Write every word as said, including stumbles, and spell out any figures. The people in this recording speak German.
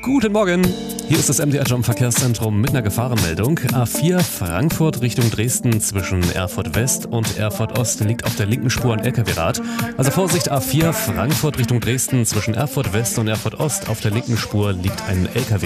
Guten Morgen, hier ist das M D R Jump Verkehrszentrum mit einer Gefahrenmeldung. A vier Frankfurt Richtung Dresden zwischen Erfurt West und Erfurt Ost liegt auf der linken Spur ein L K W-Rad. Also Vorsicht, A vier Frankfurt Richtung Dresden zwischen Erfurt West und Erfurt Ost auf der linken Spur liegt ein L K W.